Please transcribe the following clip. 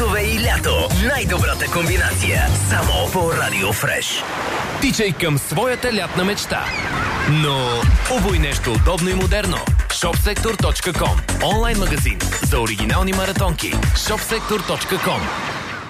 Тренингове и лято. Най-добрата комбинация. Само по Радио Фреш. Тичай към своята лятна мечта. Но обуй нещо удобно и модерно. shopsektor.com. Онлайн магазин за оригинални маратонки. shopsektor.com.